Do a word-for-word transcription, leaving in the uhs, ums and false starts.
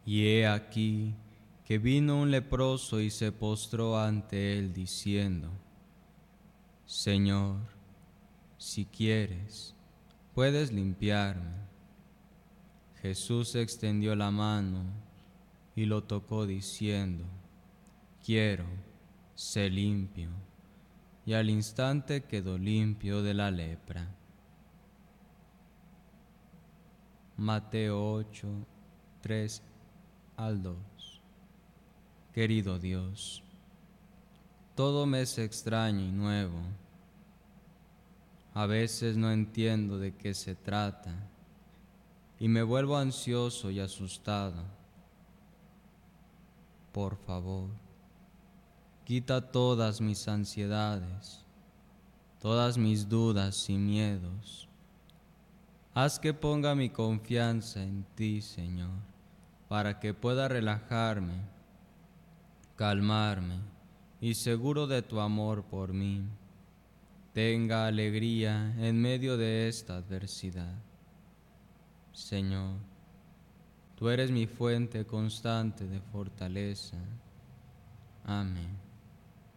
Y he aquí que vino un leproso y se postró ante él, diciendo: Señor, si quieres, puedes limpiarme. Jesús extendió la mano y lo tocó, diciendo: Quiero, sé limpio. Y al instante quedó limpio de la lepra. Mateo ocho, tres al dos. Querido Dios, todo me es extraño y nuevo. A veces no entiendo de qué se trata y me vuelvo ansioso y asustado. Por favor, quita todas mis ansiedades, todas mis dudas y miedos. Haz que ponga mi confianza en ti, Señor, para que pueda relajarme, calmarme y seguro de tu amor por mí, tenga alegría en medio de esta adversidad. Señor, tú eres mi fuente constante de fortaleza. Amén.